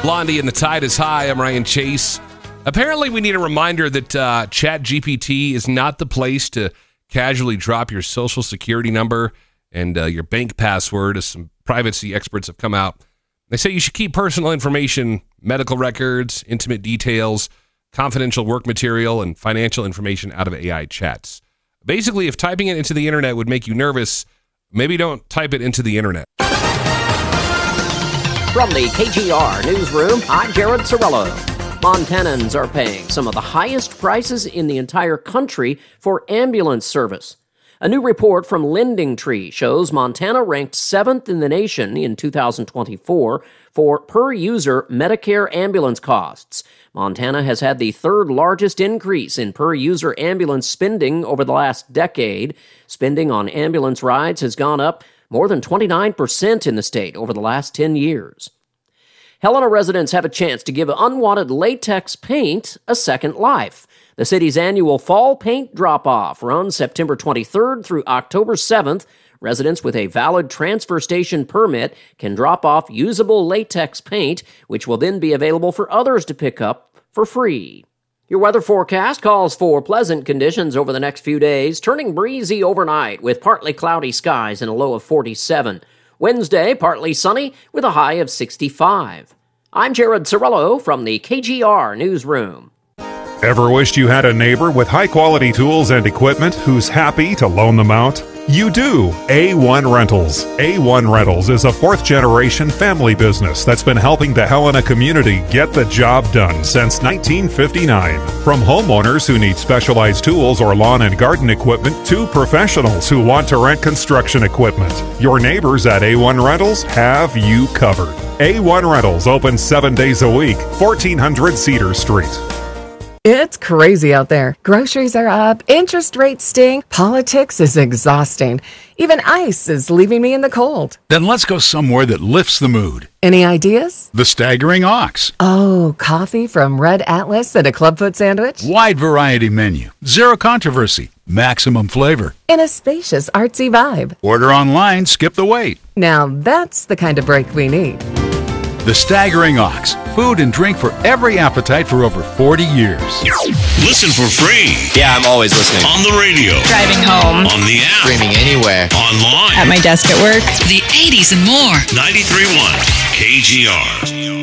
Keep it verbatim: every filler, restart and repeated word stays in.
Blondie and the Tide is High. I'm Ryan Chase. Apparently, we need a reminder that uh, ChatGPT is not the place to casually drop your social security number and uh, your bank password, as some privacy experts have come out. They say you should keep personal information, medical records, intimate details, confidential work material, and financial information out of A I chats. Basically, if typing it into the internet would make you nervous, maybe don't type it into the internet. From the K G R Newsroom, I'm Jared Sorello. Montanans are paying some of the highest prices in the entire country for ambulance service. A new report from LendingTree shows Montana ranked seventh in the nation in two thousand twenty-four for per-user Medicare ambulance costs. Montana has had the third largest increase in per-user ambulance spending over the last decade. Spending on ambulance rides has gone up more than twenty-nine percent in the state over the last ten years. Helena residents have a chance to give unwanted latex paint a second life. The city's annual fall paint drop-off runs September twenty-third through October seventh. Residents with a valid transfer station permit can drop off usable latex paint, which will then be available for others to pick up for free. Your weather forecast calls for pleasant conditions over the next few days, turning breezy overnight with partly cloudy skies and a low of forty-seven. Wednesday, partly sunny with a high of sixty-five. I'm Jared Sorello from the K G R Newsroom. Ever wished you had a neighbor with high-quality tools and equipment who's happy to loan them out? You do. A one Rentals. A one Rentals is a fourth-generation family business that's been helping the Helena community get the job done since nineteen fifty-nine. From homeowners who need specialized tools or lawn and garden equipment to professionals who want to rent construction equipment, your neighbors at A one Rentals have you covered. A one Rentals opens seven days a week, fourteen hundred Cedar Street. It's crazy out there. Groceries are up, interest rates stink, politics is exhausting. Even ice is leaving me in the cold. Then let's go somewhere that lifts the mood. Any ideas? The Staggering Ox. Oh, coffee from Red Atlas and a Clubfoot sandwich? Wide variety menu, zero controversy, maximum flavor. In a spacious, artsy vibe. Order online, skip the wait. Now that's the kind of break we need. The Staggering Ox. Food and drink for every appetite for over forty years. Listen for free. Yeah, I'm always listening. On the radio. Driving home. On the app. Streaming anywhere. Online. At my desk at work. The eighties and more. ninety-three point one K G R.